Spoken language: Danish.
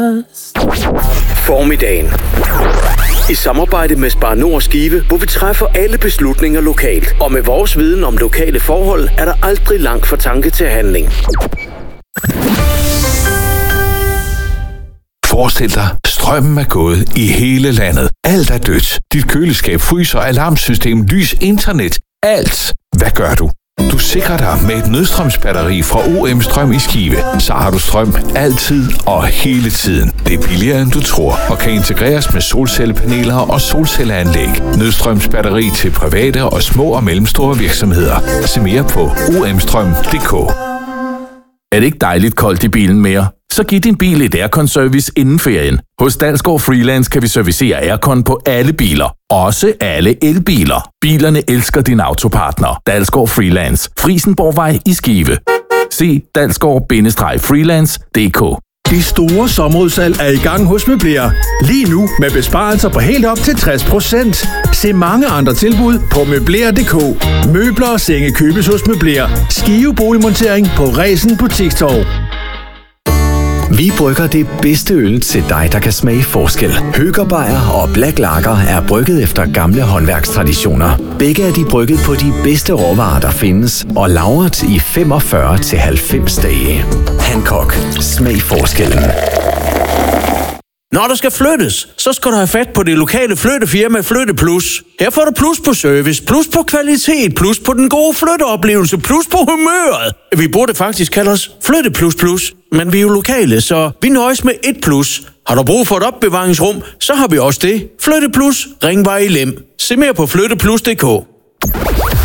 Formiddagen. I samarbejde med Spar Nord og Skive, hvor vi træffer alle beslutninger lokalt. Og med vores viden om lokale forhold, er der aldrig langt fra tanke til handling. Forestil dig, strømmen er gået i hele landet. Alt er dødt. Dit køleskab, fryser, alarmsystem, lys, internet. Alt. Hvad gør du? Du sikrer dig med et nødstrømsbatteri fra OM Strøm i Skive. Så har du strøm altid og hele tiden. Det er billigere end du tror og kan integreres med solcellepaneler og solcelleanlæg. Nødstrømsbatteri til private og små og mellemstore virksomheder. Se mere på omstrøm.dk. Er det ikke dejligt koldt i bilen mere? Så giv din bil et aircon-service inden ferien. Hos Dalsgaard Freelance kan vi servicere aircon på alle biler. Også alle elbiler. Bilerne elsker din autopartner. Dalsgaard Freelance. Frisenborgvej i Skive. Se dalsgaard-freelance.dk. Det store sommerudsalg er i gang hos Møbler. Lige nu med besparelser på helt op til 60%. Se mange andre tilbud på Møbler.dk. Møbler og senge købes hos Møbler. Skive Boligmontering på Resen Butikstorv. Vi brygger det bedste øl til dig, der kan smage forskel. Høger Beyer og Black Lager er brygget efter gamle håndværkstraditioner. Begge er de brygget på de bedste råvarer, der findes, og lagret i 45-90 dage. Hancock. Smag forskellen. Når der skal flyttes, så skal du have fat på det lokale flyttefirma Flytte Plus. Her får du plus på service, plus på kvalitet, plus på den gode flytteoplevelse, plus på humøret. Vi burde faktisk kalde os Flytte Plus Plus, men vi er jo lokale, så vi nøjes med et plus. Har du brug for et opbevaringsrum, så har vi også det. Flytte Plus, Ringvej i Lem. Se mere på flytteplus.dk.